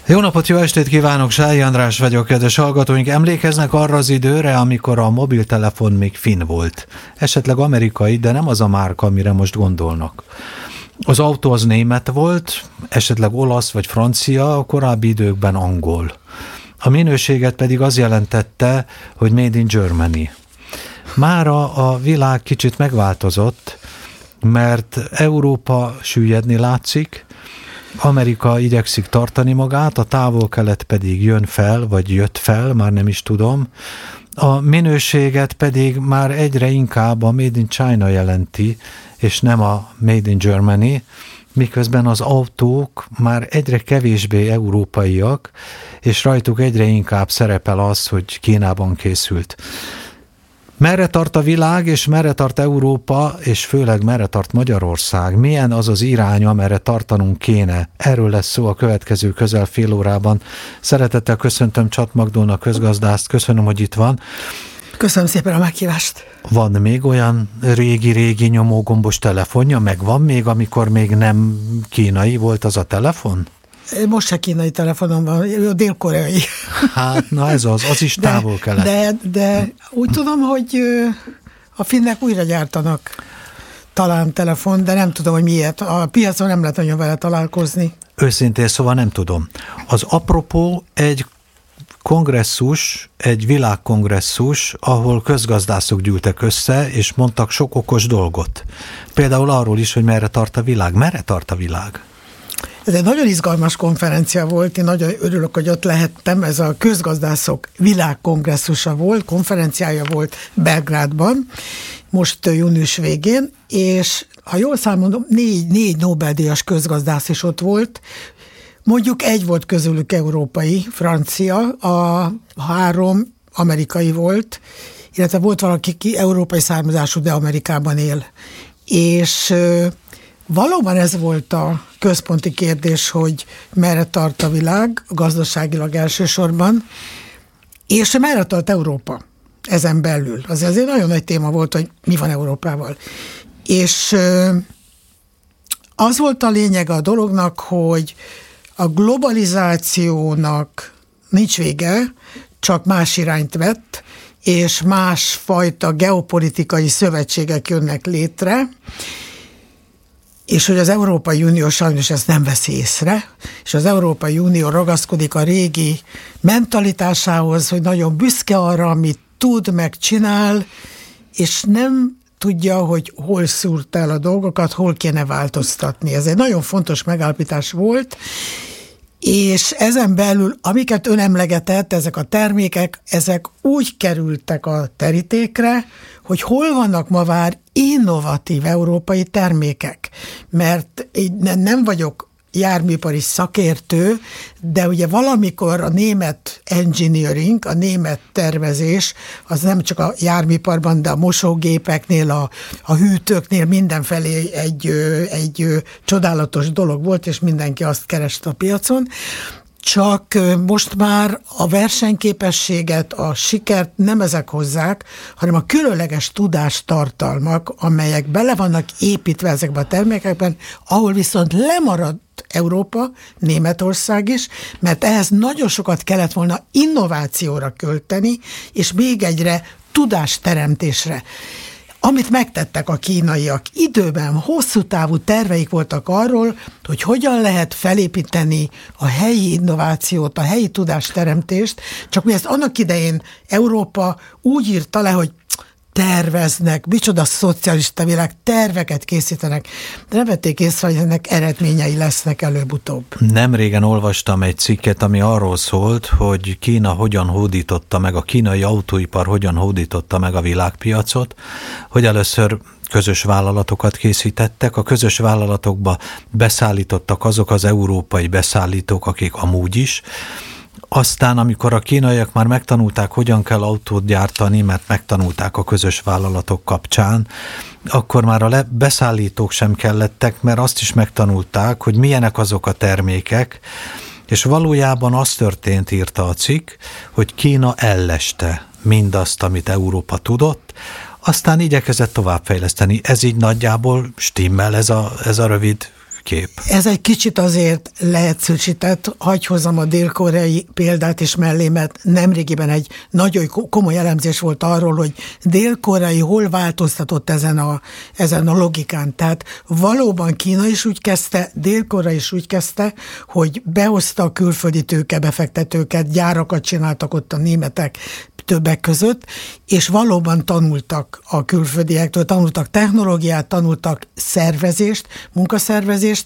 Jó napot, jó estét kívánok, Sályi András vagyok, kedves hallgatóink. Emlékeznek arra az időre, amikor a mobiltelefon még finn volt? Esetleg amerikai, de nem az a márka, amire most gondolnak. Az autó az német volt, esetleg olasz vagy francia, a korábbi időkben angol. A minőséget pedig az jelentette, hogy Made in Germany. Mára a világ kicsit megváltozott, mert Európa süllyedni látszik, Amerika igyekszik tartani magát, a távol-kelet pedig jön fel, vagy jött fel, már nem is tudom. A minőséget pedig már egyre inkább a Made in China jelenti, és nem a Made in Germany, miközben az autók már egyre kevésbé európaiak, és rajtuk egyre inkább szerepel az, hogy Kínában készült. Merre tart a világ, és merre tart Európa, és főleg merre tart Magyarország? Milyen az az irány, amerre tartanunk kéne? Erről lesz szó a következő közel fél órában. Szeretettel köszöntöm Csat Magdolna közgazdászt, köszönöm, hogy itt van. Köszönöm szépen a meghívást. Van még olyan régi nyomógombos telefonja? Meg van még, amikor még nem kínai volt az a telefon? Most se kínai telefonom van, dél-koreai. Hát, na ez az is távol-kelet. De úgy tudom, hogy a finnek újra gyártanak talán telefon, de nem tudom, hogy miért. A piacon nem lehet nagyon vele találkozni. Őszintén szóval nem tudom. Az apropó egy kongresszus, egy világkongresszus, ahol közgazdászok gyűltek össze, és mondtak sok okos dolgot. Például arról is, hogy merre tart a világ. Merre tart a világ? Ez egy nagyon izgalmas konferencia volt, én nagyon örülök, hogy ott lehettem, ez a közgazdászok világkongresszusa volt, konferenciája volt Belgrádban, most június végén, és ha jól számolom, négy Nobel-díjas közgazdász is ott volt, mondjuk egy volt közülük európai, francia, a 3 amerikai volt, illetve volt valaki, ki európai származású, de Amerikában él. És valóban ez volt a központi kérdés, hogy merre tart a világ, gazdaságilag elsősorban, és merre tart Európa ezen belül. Az azért nagyon nagy téma volt, hogy mi van Európával. És az volt a lényeg a dolognak, hogy a globalizációnak nincs vége, csak más irányt vett, és másfajta geopolitikai szövetségek jönnek létre, és hogy az Európai Unió sajnos ezt nem veszi észre, és az Európai Unió ragaszkodik a régi mentalitásához, hogy nagyon büszke arra, amit tud, megcsinál, és nem tudja, hogy hol szúrt el a dolgokat, hol kéne változtatni. Ez egy nagyon fontos megállapítás volt, és ezen belül, amiket ön emlegetett, ezek a termékek, ezek úgy kerültek a terítékre, hogy hol vannak ma már innovatív európai termékek. Mert nem vagyok járműipari szakértő, de ugye valamikor a német engineering, a német tervezés, az nem csak a járműiparban, de a mosógépeknél, a hűtőknél mindenfelé egy csodálatos dolog volt, és mindenki azt kereste a piacon. Csak most már a versenyképességet, a sikert nem ezek hozzák, hanem a különleges tudástartalmak, amelyek bele vannak építve ezekben a termékekben, ahol viszont lemaradt Európa, Németország is, mert ehhez nagyon sokat kellett volna innovációra költeni, és még egyre tudásteremtésre. Amit megtettek a kínaiak, időben hosszú távú terveik voltak arról, hogy hogyan lehet felépíteni a helyi innovációt, a helyi tudásteremtést, csak mi ezt annak idején Európa úgy írta le, hogy terveznek, micsoda szocialista világ, terveket készítenek, de nem vették észre, hogy ennek eredményei lesznek előbb-utóbb. Nem régen olvastam egy cikket, ami arról szólt, hogy Kína hogyan hódította meg, a kínai autóipar hogyan hódította meg a világpiacot, hogy először közös vállalatokat készítettek, a közös vállalatokba beszállítottak azok az európai beszállítók, akik amúgy is. Aztán, amikor a kínaiak már megtanulták, hogyan kell autót gyártani, mert megtanulták a közös vállalatok kapcsán, akkor már a beszállítók sem kellettek, mert azt is megtanulták, hogy milyenek azok a termékek, és valójában az történt, írta a cikk, hogy Kína elleste mindazt, amit Európa tudott, aztán igyekezett továbbfejleszteni. Ez így nagyjából stimmel, ez a rövid kép. Ez egy kicsit azért leegyszerűsített, hagyj hozzam a dél-koreai példát is mellé, mert nemrégiben egy nagyon komoly elemzés volt arról, hogy dél-koreai hol változtatott ezen a logikán. Tehát valóban Kína is úgy kezdte, Dél-Korea is úgy kezdte, hogy behozta a külföldi tőkebefektetőket, gyárakat csináltak ott a németek többek között, és valóban tanultak a külföldiektől, tanultak technológiát, tanultak szervezést, munkaszervezést,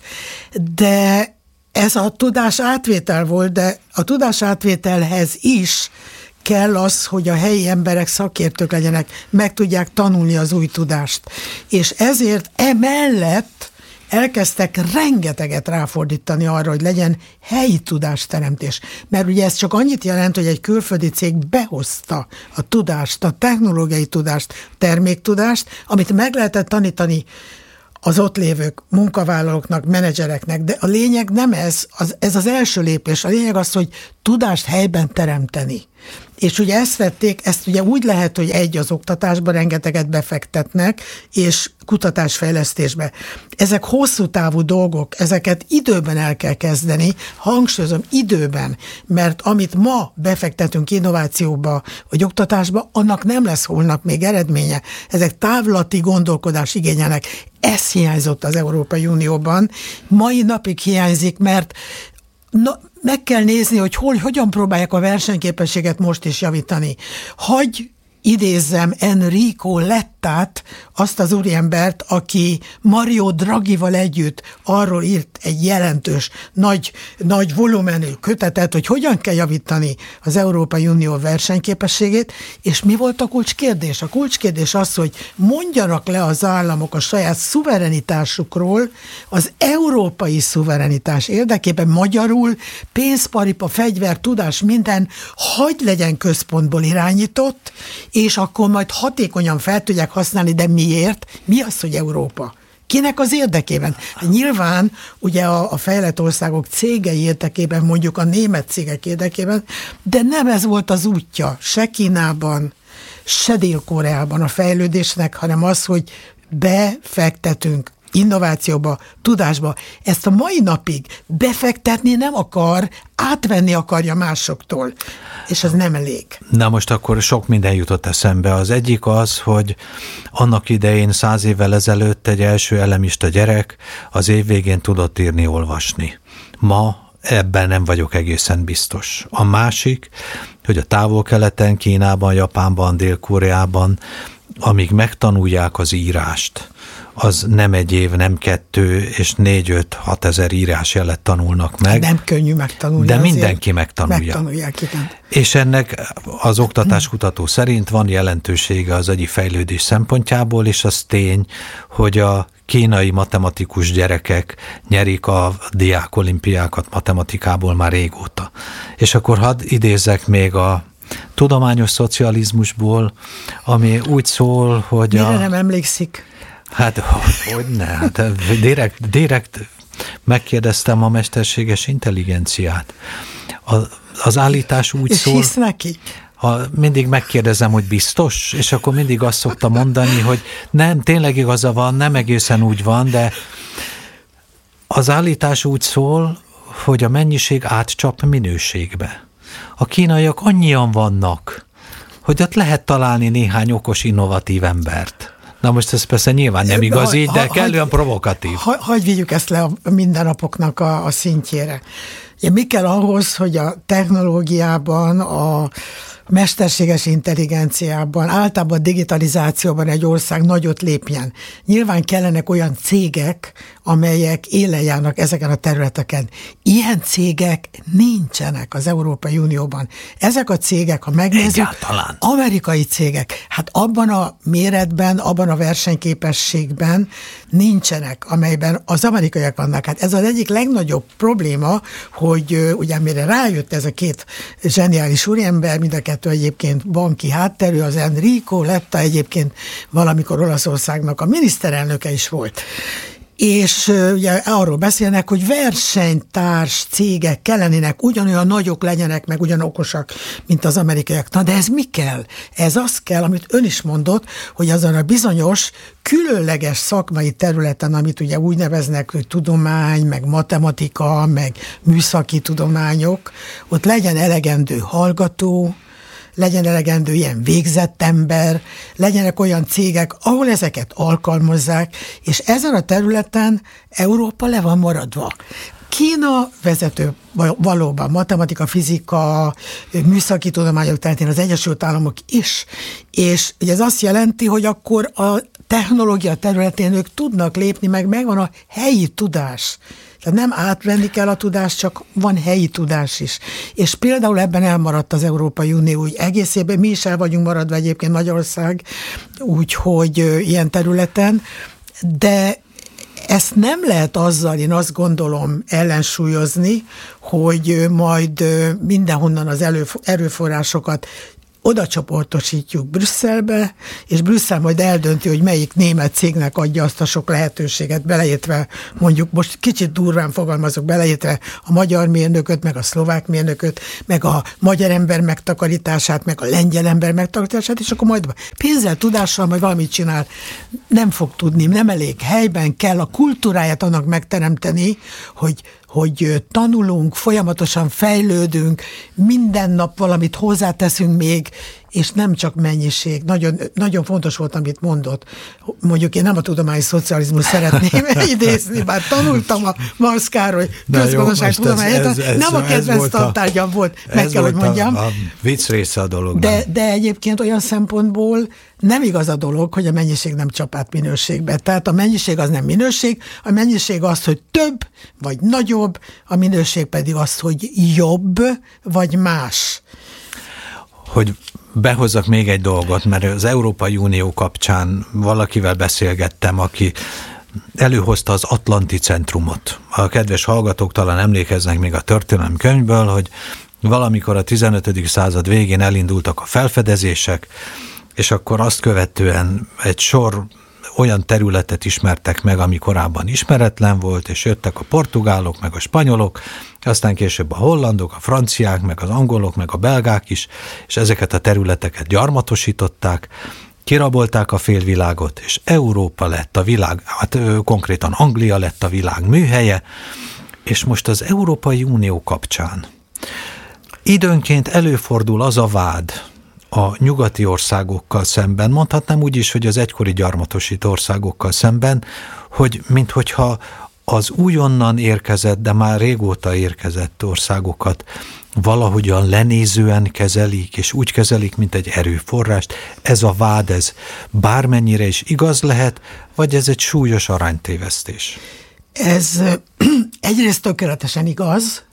de ez a tudás átvétel volt, de a tudás átvételhez is kell az, hogy a helyi emberek szakértők legyenek, meg tudják tanulni az új tudást. És ezért emellett elkezdtek rengeteget ráfordítani arra, hogy legyen helyi tudásteremtés. Mert ugye ez csak annyit jelent, hogy egy külföldi cég behozta a tudást, a technológiai tudást, terméktudást, amit meg lehetett tanítani az ott lévők, munkavállalóknak, menedzsereknek, de a lényeg nem ez az első lépés. A lényeg az, hogy tudást helyben teremteni. És ugye ezt tették, ezt ugye úgy lehet, hogy az oktatásban rengeteget befektetnek, és kutatásfejlesztésbe. Ezek hosszú távú dolgok, ezeket időben el kell kezdeni, hangsúlyozom, időben, mert amit ma befektetünk innovációba, vagy oktatásba, annak nem lesz holnap még eredménye. Ezek távlati gondolkodás igényelnek. Ez hiányzott az Európai Unióban. Mai napig hiányzik, mert meg kell nézni, hogy hogyan próbálják a versenyképességet most is javítani. Hagy idézzem Enrico Lettát, azt az úriembert, aki Mario Draghival együtt arról írt egy jelentős, nagy volumenű kötetet, hogy hogyan kell javítani az Európai Unió versenyképességét, és mi volt a kulcskérdés? A kulcskérdés az, hogy mondjanak le az államok a saját szuverenitásukról, az európai szuverenitás érdekében, magyarul pénzparipa, fegyver, tudás, minden hagy legyen központból irányított, és akkor majd hatékonyan fel tudják használni, de miért? Mi az, hogy Európa? Kinek az érdekében? Nyilván ugye a fejlett országok cégei érdekében, mondjuk a német cégek érdekében, de nem ez volt az útja, se Kínában, se Dél-Koreában a fejlődésnek, hanem az, hogy befektetünk innovációba, tudásba. Ezt a mai napig befektetni nem akar, átvenni akarja másoktól, és ez nem elég. Na most akkor sok minden jutott eszembe. Az egyik az, hogy annak idején 100 évvel ezelőtt egy első elemista gyerek az év végén tudott írni, olvasni. Ma ebben nem vagyok egészen biztos. A másik, hogy a Távol-Keleten, Kínában, Japánban, Dél-Koreában, amíg megtanulják az írást, az nem egy év, nem 2 és 4-5-6 ezer írásjelet tanulnak meg. Nem könnyű megtanulni. De mindenki megtanulja. Megtanulják, igen. És ennek az oktatáskutató szerint van jelentősége az agyi fejlődés szempontjából, és az tény, hogy a kínai matematikus gyerekek nyerik a diákolimpiákat matematikából már régóta. És akkor hadd idézzek még a tudományos szocializmusból, ami úgy szól, hogy mire nem emlékszik? Hát, hogyne, hát direkt megkérdeztem a mesterséges intelligenciát. Az állítás úgy szól... És hisz neki? Mindig megkérdezem, hogy biztos, és akkor mindig azt szokta mondani, hogy nem, tényleg igaza van, nem egészen úgy van, de az állítás úgy szól, hogy a mennyiség átcsap minőségbe. A kínaiak annyian vannak, hogy ott lehet találni néhány okos, innovatív embert. Na most ez persze nyilván nem igaz így, de kellően provokatív. Hagy vigyük ezt le a mindennapoknak a szintjére. Mi kell ahhoz, hogy a technológiában, a mesterséges intelligenciában, általában a digitalizációban egy ország nagyot lépjen. Nyilván kellenek olyan cégek, amelyek élen járnak ezeken a területeken. Ilyen cégek nincsenek az Európai Unióban. Ezek a cégek, ha megnézzük, egyáltalán amerikai cégek. Hát abban a méretben, abban a versenyképességben nincsenek, amelyben az amerikaiak vannak. Hát ez az egyik legnagyobb probléma, hogy ugye mire rájött ez a két zseniális úriember, mind a kettő egyébként banki hátterű, az Enrico Letta egyébként valamikor Olaszországnak a miniszterelnöke is volt. És ugye arról beszélnek, hogy versenytárs cégek kellenének, ugyanolyan nagyok legyenek, meg ugyan okosak, mint az amerikaiak. Na de ez mi kell? Ez az kell, amit ön is mondott, hogy azon a bizonyos különleges szakmai területen, amit ugye úgy neveznek, hogy tudomány, meg matematika, meg műszaki tudományok, ott legyen elegendő hallgató, legyen elegendő ilyen végzett ember, legyenek olyan cégek, ahol ezeket alkalmazzák, és ezen a területen Európa le van maradva. Kína vezető valóban matematika, fizika, műszaki tudományok területén, az Egyesült Államok is, és ez azt jelenti, hogy akkor a technológia területén ők tudnak lépni, meg megvan a helyi tudás. Tehát nem átvenni kell a tudást, csak van helyi tudás is. És például ebben elmaradt az Európai Unió úgy egészében, mi is el vagyunk maradva egyébként Magyarország, úgyhogy ilyen területen, de ezt nem lehet azzal, én azt gondolom, ellensúlyozni, hogy majd mindenhonnan az erőforrásokat oda csoportosítjuk Brüsszelbe, és Brüsszel majd eldönti, hogy melyik német cégnek adja azt a sok lehetőséget, beleértve, mondjuk most kicsit durván fogalmazok, beleértve a magyar mérnököt, meg a szlovák mérnököt, meg a magyar ember megtakarítását, meg a lengyel ember megtakarítását, és akkor majd pénzzel, tudással majd valamit csinál. Nem fog tudni, nem elég helyben kell a kultúráját annak megteremteni, hogy tanulunk, folyamatosan fejlődünk, minden nap valamit hozzáteszünk még, és nem csak mennyiség. Nagyon, nagyon fontos volt, amit mondott. Mondjuk én nem a tudományi szocializmus szeretném idézni, bár tanultam a Marx Károly közgazdaságtudományát, nem a kedvenc tantárgyam volt, meg kell, hogy mondjam. A vicc része a dolog. De egyébként olyan szempontból nem igaz a dolog, hogy a mennyiség nem csap át minőségbe. Tehát a mennyiség az nem minőség, a mennyiség az, hogy több, vagy nagyobb, a minőség pedig az, hogy jobb, vagy más. Hogy behozzak még egy dolgot, mert az Európai Unió kapcsán valakivel beszélgettem, aki előhozta az Atlanti Centrumot. A kedves hallgatók talán emlékeznek még a történelmi könyvből, hogy valamikor a 15. század végén elindultak a felfedezések, és akkor azt követően egy sor olyan területet ismertek meg, ami korábban ismeretlen volt, és jöttek a portugálok, meg a spanyolok, aztán később a hollandok, a franciák, meg az angolok, meg a belgák is, és ezeket a területeket gyarmatosították, kirabolták a félvilágot, és Európa lett a világ, hát konkrétan Anglia lett a világ műhelye, és most az Európai Unió kapcsán időnként előfordul az a vád a nyugati országokkal szemben, mondhatnám úgy is, hogy az egykori gyarmatosító országokkal szemben, hogy minthogyha az újonnan érkezett, de már régóta érkezett országokat valahogyan lenézően kezelik, és úgy kezelik, mint egy erőforrást. Ez a vád, ez bármennyire is igaz lehet, vagy ez egy súlyos aránytévesztés? Ez egyrészt tökéletesen igaz,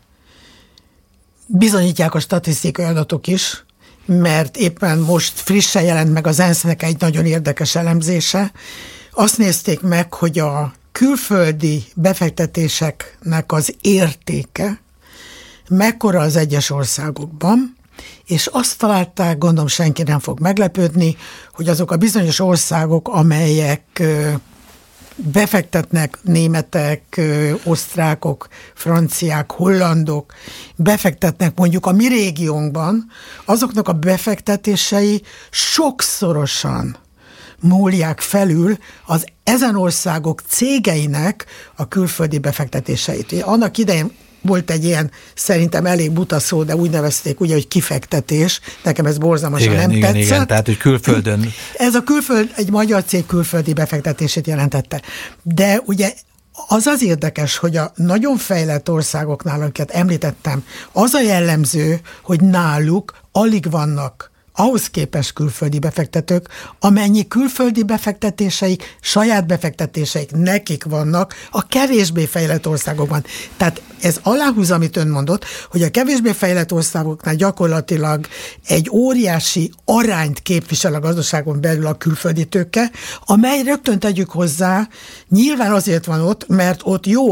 bizonyítják a statisztikai adatok is, mert éppen most frissen jelent meg az ENSZ-nek egy nagyon érdekes elemzése. Azt nézték meg, hogy a külföldi befektetéseknek az értéke mekkora az egyes országokban, és azt találták, gondolom senki nem fog meglepődni, hogy azok a bizonyos országok, amelyek befektetnek, németek, osztrákok, franciák, hollandok, befektetnek mondjuk a mi régiónkban, azoknak a befektetései sokszorosan múlják felül az ezen országok cégeinek a külföldi befektetéseit. Annak idején volt egy ilyen, szerintem elég buta szó, de úgy nevezték, ugye, hogy kifektetés. Nekem ez borzalmasan nem tetszett. Igen, tehát, hogy külföldön. Ez a külföld, egy magyar cég külföldi befektetését jelentette. De ugye az érdekes, hogy a nagyon fejlett országoknál, amiket említettem, az a jellemző, hogy náluk alig vannak ahhoz képest külföldi befektetők, amennyi külföldi befektetéseik, saját befektetéseik nekik vannak a kevésbé fejlett országokban. Tehát ez aláhúz, amit ön mondott, hogy a kevésbé fejlett országoknál gyakorlatilag egy óriási arányt képvisel a gazdaságon belül a külföldi tőke, amely rögtön tegyük hozzá, nyilván azért van ott, mert ott jól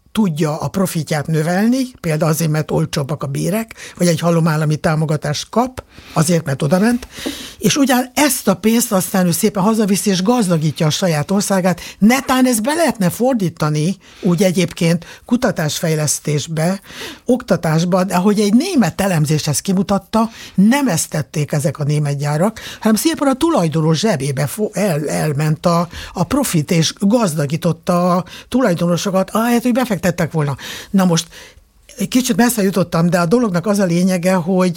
tudja a profitját növelni, például azért, mert olcsóbbak a bérek, vagy egy hallomállami támogatást kap, azért, mert odament, és ugyan ezt a pénzt aztán ő szépen hazaviszi, és gazdagítja a saját országát. Netán ezt be lehetne fordítani, úgy egyébként kutatásfejlesztésbe, oktatásba, de ahogy egy német elemzés ezt kimutatta, nem ezt tették ezek a német gyárak, hanem szépen a tulajdonos zsebébe elment a profit, és gazdagította a tulajdonosokat, ahelyett, hogy befektettek volna. Na most kicsit messze jutottam, de a dolognak az a lényege,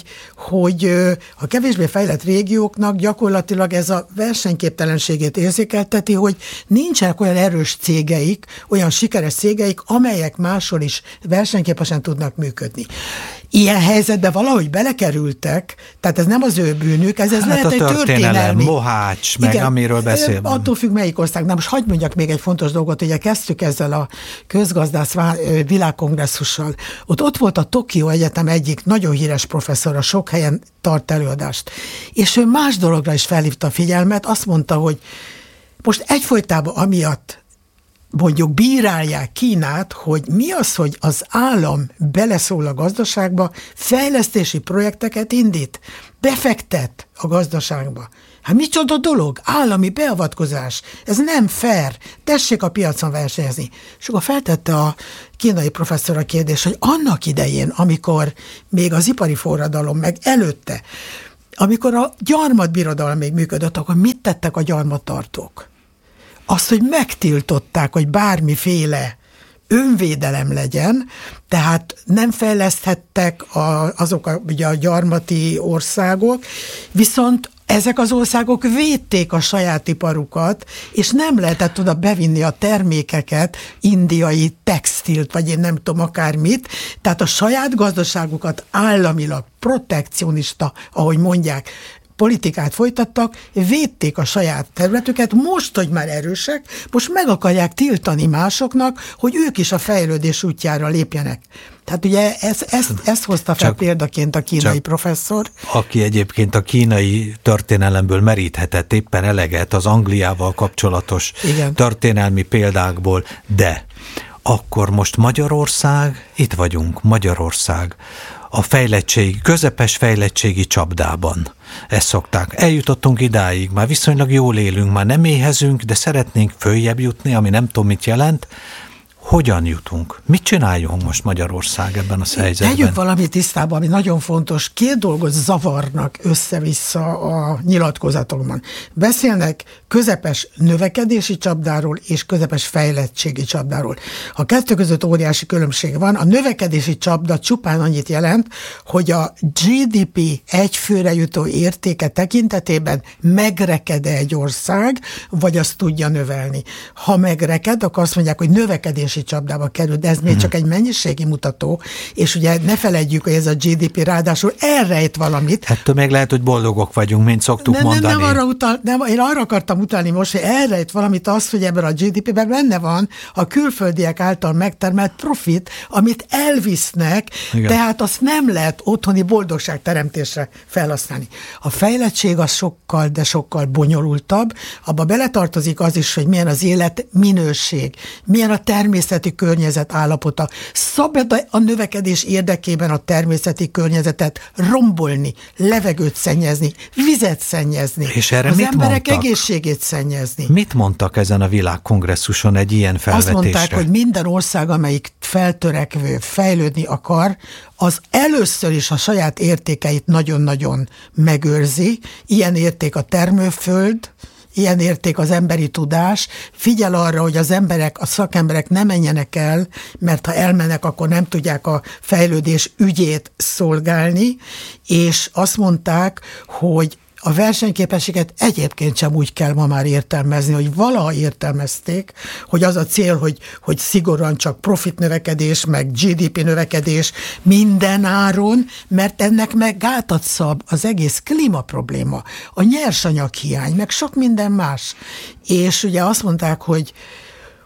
hogy a kevésbé fejlett régióknak gyakorlatilag ez a versenyképtelenségét érzékelteti, hogy nincsenek olyan erős cégeik, olyan sikeres cégeik, amelyek máshol is versenyképesen tudnak működni. Ilyen helyzetbe valahogy belekerültek, tehát ez nem az ő bűnük, ez lehet egy történelmi. Mohács, meg igen, amiről beszélünk. Attól függ, melyik ország. Na most hagyd mondjak még egy fontos dolgot, ugye kezdtük ezzel a közgazdász világkongresszussal. Ott volt a Tokió Egyetem egyik nagyon híres professzora, sok helyen tart előadást. És ő más dologra is felhívta a figyelmet, azt mondta, hogy most egyfolytában amiatt mondjuk bírálják Kínát, hogy mi az, hogy az állam beleszól a gazdaságba, fejlesztési projekteket indít, befektet a gazdaságba. Hát micsoda dolog? Állami beavatkozás. Ez nem fair. Tessék a piacon versenyezni. És akkor feltette a kínai professzor a kérdést, hogy annak idején, amikor még az ipari forradalom, meg előtte, amikor a gyarmatbirodalom még működött, akkor mit tettek a gyarmattartók? Azt, hogy megtiltották, hogy bármiféle önvédelem legyen, tehát nem fejleszthettek azok ugye a gyarmati országok, viszont ezek az országok védték a saját iparukat, és nem lehetett oda bevinni a termékeket, indiai textilt, vagy én nem tudom akármit, tehát a saját gazdaságukat államilag protekcionista, ahogy mondják, politikát folytattak, védték a saját területüket, most, hogy már erősek, most meg akarják tiltani másoknak, hogy ők is a fejlődés útjára lépjenek. Tehát ugye ezt hozta fel példaként a kínai professzor. Aki egyébként a kínai történelemből meríthetett éppen eleget az Angliával kapcsolatos történelmi példákból, de akkor most Magyarország, itt vagyunk, Magyarország, a közepes fejlettségi csapdában. Ezt szokták. Eljutottunk idáig, már viszonylag jól élünk, már nem éhezünk, de szeretnénk följebb jutni, ami nem tudom, mit jelent. Hogyan jutunk? Mit csináljunk most Magyarország ebben a helyzetben? Tegyük valami tisztában, ami nagyon fontos. Két dolgot zavarnak össze-vissza a nyilatkozatokban. Beszélnek közepes növekedési csapdáról és közepes fejlettségi csapdáról. A kettő között óriási különbség van. A növekedési csapda csupán annyit jelent, hogy a GDP egyfőre jutó értéke tekintetében megreked egy ország, vagy azt tudja növelni. Ha megreked, akkor azt mondják, hogy növekedési csapdába kerül, de ez még csak egy mennyiségi mutató, és ugye ne feledjük, hogy ez a GDP ráadásul elrejt valamit. Ettől még lehet, hogy boldogok vagyunk, mint szoktuk mondani. Én arra akartam utalni most, hogy elrejt valamit az, hogy ebben a GDP-ben benne van a külföldiek által megtermelt profit, amit elvisznek, tehát azt nem lehet otthoni boldogságteremtésre felhasználni. A fejlettség az sokkal, de sokkal bonyolultabb. Abba beletartozik az is, hogy milyen az élet minőség, milyen a természeti környezet állapota. Szabad a növekedés érdekében a természeti környezetet rombolni, levegőt szennyezni, vizet szennyezni. És erre az mit emberek mondtak? Egészségét szennyezni. Mit mondtak ezen a világkongresszuson egy ilyen felvetésre? Azt mondták, hogy minden ország, amelyik feltörekvő, fejlődni akar, az először is a saját értékeit nagyon-nagyon megőrzi. Ilyen érték a termőföld, ilyen érték az emberi tudás, figyel arra, hogy az emberek, a szakemberek ne menjenek el, mert ha elmennek, akkor nem tudják a fejlődés ügyét szolgálni, és azt mondták, hogy a versenyképességet egyébként sem úgy kell ma már értelmezni, hogy valaha értelmezték, hogy az a cél, hogy szigorúan csak profit növekedés, meg GDP növekedés minden áron, mert ennek meg gátat szab az egész klímaprobléma, a nyersanyaghiány, meg sok minden más. És ugye azt mondták,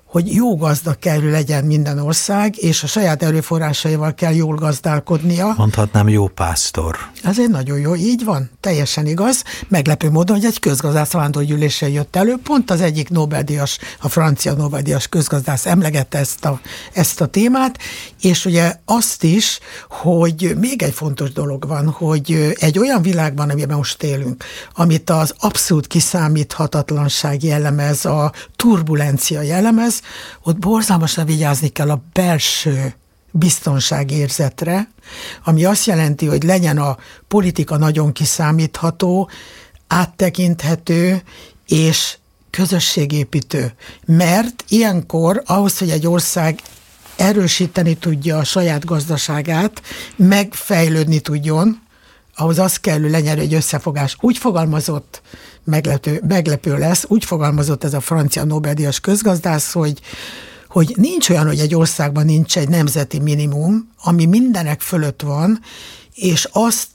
hogy jó gazda kell legyen minden ország, és a saját erőforrásaival kell jól gazdálkodnia. Mondhatnám, jó pásztor. Ez egy nagyon jó, így van, teljesen igaz. Meglepő módon, hogy egy közgazdász vándorgyűlésen jött elő, pont az egyik Nobel-díjas, a francia Nobel-díjas közgazdász emlegette ezt a témát, és ugye azt is, hogy még egy fontos dolog van, hogy egy olyan világban, amiben most élünk, amit az abszolút kiszámíthatatlanság jellemez, a turbulencia jellemez, ott borzalmasan vigyázni kell a belső biztonságérzetre, ami azt jelenti, hogy legyen a politika nagyon kiszámítható, áttekinthető és közösségépítő. Mert ilyenkor ahhoz, hogy egy ország erősíteni tudja a saját gazdaságát, megfejlődni tudjon, ahhoz az kell legyen egy összefogás. Úgy fogalmazott, meglepő lesz, úgy fogalmazott ez a francia Nobel-díjas közgazdász, hogy nincs olyan, hogy egy országban nincs egy nemzeti minimum, ami mindenek fölött van, és azt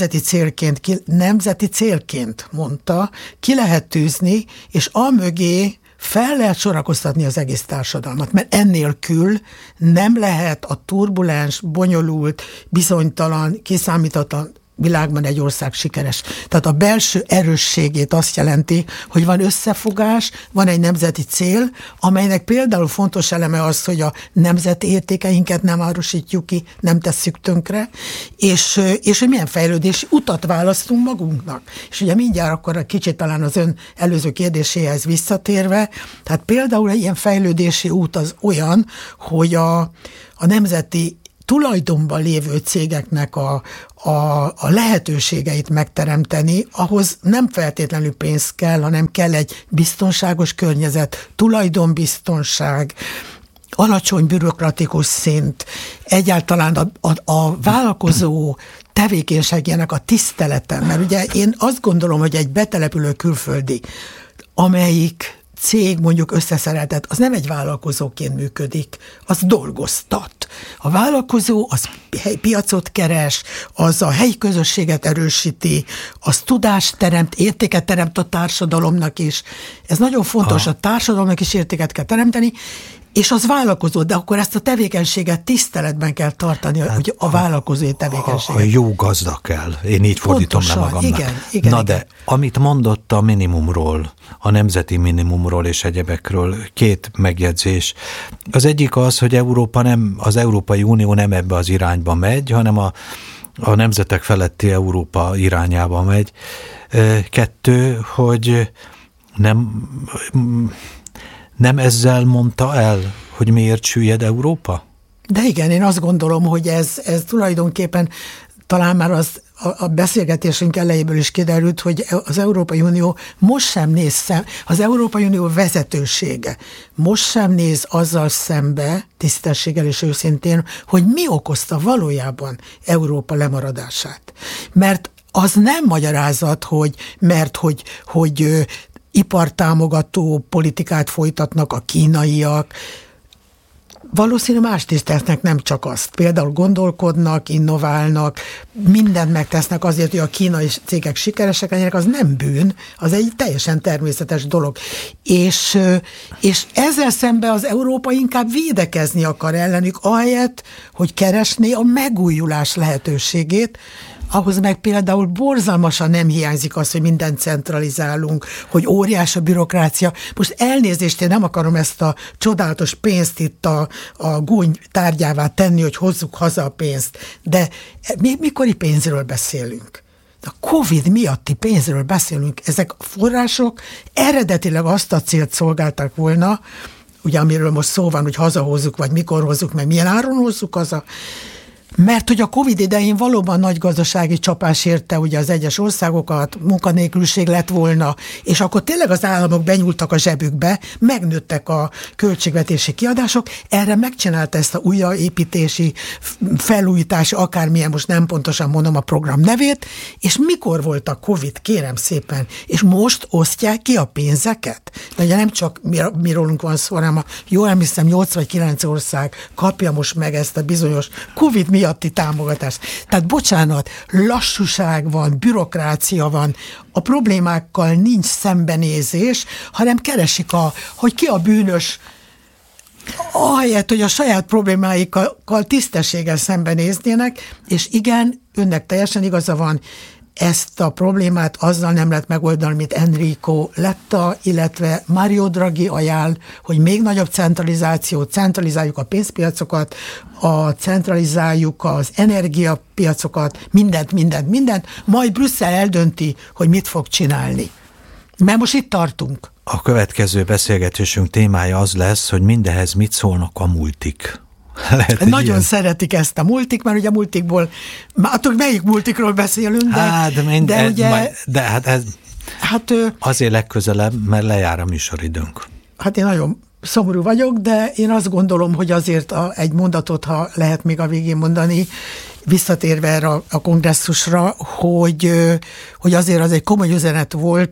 nemzeti célként mondta, ki lehet tűzni, és amögé fel lehet sorakoztatni az egész társadalmat, mert ennélkül nem lehet a turbulens, bonyolult, bizonytalan, kiszámíthatatlan világban egy ország sikeres. Tehát a belső erősségét azt jelenti, hogy van összefogás, van egy nemzeti cél, amelynek például fontos eleme az, hogy a nemzeti értékeinket nem árusítjuk ki, nem tesszük tönkre, és hogy milyen fejlődési utat választunk magunknak. És ugye mindjárt akkor egy kicsit talán az ön előző kérdéséhez visszatérve, tehát például egy ilyen fejlődési út az olyan, hogy a nemzeti tulajdonban lévő cégeknek a lehetőségeit megteremteni, ahhoz nem feltétlenül pénz kell, hanem kell egy biztonságos környezet, tulajdonbiztonság, alacsony bürokratikus szint, egyáltalán a vállalkozó tevékenységének a tisztelete, mert ugye én azt gondolom, hogy egy betelepülő külföldi, amelyik cég mondjuk összeszereltet, az nem egy vállalkozóként működik, az dolgoztat. A vállalkozó az piacot keres, az a helyi közösséget erősíti, az tudást teremt, értéket teremt a társadalomnak is. Ez nagyon fontos, a társadalomnak is értéket kell teremteni, és az vállalkozó, de akkor ezt a tevékenységet tiszteletben kell tartani, hogy a vállalkozói tevékenységet. A jó gazda kell. Én így fordítom le magamnak. Igen. De amit mondott a minimumról, a nemzeti minimumról és egyebekről, két megjegyzés. Az egyik az, hogy az Európai Unió nem ebbe az irányba megy, hanem a nemzetek feletti Európa irányába megy. Kettő, hogy nem ezzel mondta el, hogy miért süllyed Európa? De igen, én azt gondolom, hogy ez tulajdonképpen talán már a beszélgetésünk elejéből is kiderült, hogy az Európai Unió most sem néz az Európai Unió vezetősége most sem néz azzal szembe, tisztességgel és őszintén, hogy mi okozta valójában Európa lemaradását. Mert az nem magyarázat, hogy ipartámogató politikát folytatnak a kínaiak, valószínű mást is tesznek, nem csak azt. Például gondolkodnak, innoválnak, mindent megtesznek azért, hogy a kínai cégek sikeresek legyenek, az nem bűn, az egy teljesen természetes dolog. És ezzel szemben az Európa inkább védekezni akar ellenük, ahelyett, hogy keresné a megújulás lehetőségét, ahhoz meg például borzalmasan nem hiányzik az, hogy mindent centralizálunk, hogy óriás a bürokrácia. Most elnézést, én nem akarom ezt a csodálatos pénzt itt a gúny tárgyává tenni, hogy hozzuk haza a pénzt, de mikori pénzről beszélünk? A Covid miatti pénzről beszélünk. Ezek a források eredetileg azt a célt szolgáltak volna, ugye amiről most szó van, hogy hazahozzuk, vagy mikor hozzuk, meg milyen áron hozzuk haza, mert hogy a Covid idején valóban nagy gazdasági csapás érte ugye az egyes országokat, munkanélküliség lett volna, és akkor tényleg az államok benyúltak a zsebükbe, megnőttek a költségvetési kiadások, erre megcsinálta ezt a újraépítési, felújítási, akármilyen, most nem pontosan mondom a program nevét, és mikor volt a Covid, kérem szépen, és most osztják ki a pénzeket? De ugye nem csak mi rólunk van szó, hanem jól emlékszem, 8 vagy 9 ország kapja most meg ezt a bizonyos Covid miatti támogatást. Tehát bocsánat, lassúság van, bürokrácia van, a problémákkal nincs szembenézés, hanem keresik, hogy ki a bűnös, ahelyett, hogy a saját problémáikkal tisztességgel szembenéznének, és igen, önnek teljesen igaza van, ezt a problémát azzal nem lehet megoldani, mint Enrico Letta, illetve Mario Draghi ajánl, hogy még nagyobb centralizáljuk a pénzpiacokat, centralizáljuk az energiapiacokat, mindent, majd Brüsszel eldönti, hogy mit fog csinálni. Mert most itt tartunk. A következő beszélgetésünk témája az lesz, hogy mindehez mit szólnak a multik. Nagyon ilyen? Szeretik ezt a multik, mert ugye a multikból, attól melyik multikról beszélünk, de azért legközelebb, mert lejár a műsoridőnk. Hát én nagyon szomorú vagyok, de én azt gondolom, hogy azért egy mondatot, ha lehet még a végén mondani, visszatérve erre a kongresszusra, hogy azért az egy komoly üzenet volt,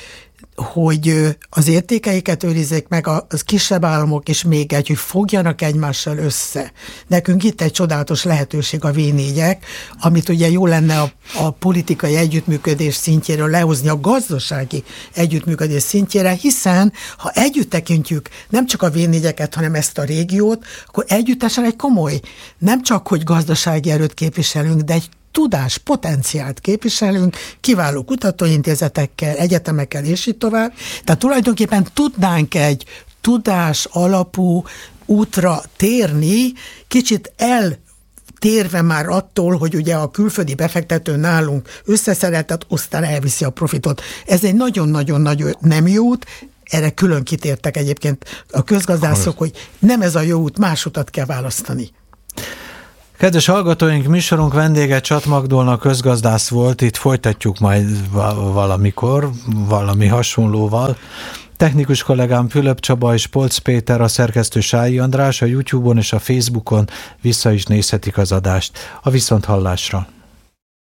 hogy az értékeiket őrizzék meg az kisebb államok, és még hogy fogjanak egymással össze. Nekünk itt egy csodálatos lehetőség a V4-ek, amit ugye jó lenne a politikai együttműködés szintjéről lehozni a gazdasági együttműködés szintjére, hiszen ha együtt tekintjük nem csak a V4-eket, hanem ezt a régiót, akkor együttesen egy komoly, nem csak hogy gazdasági erőt képviselünk, de egy tudás, potenciált képviselünk, kiváló kutatóintézetekkel, egyetemekkel, és így tovább. Tehát tulajdonképpen tudnánk egy tudás alapú útra térni, kicsit eltérve már attól, hogy ugye a külföldi befektető nálunk összeszeretett, aztán elviszi a profitot. Ez egy nagyon-nagyon nem jó út, erre külön kitértek egyébként a közgazdászok, hogy nem ez a jó út, más utat kell választani. Kedves hallgatóink, műsorunk vendége Csat Magdolna közgazdász volt, itt folytatjuk majd valamikor, valami hasonlóval. Technikus kollégám Fülöp Csaba és Polc Péter, a szerkesztő Sályi András, a YouTube-on és a Facebookon vissza is nézhetik az adást. A viszonthallásra!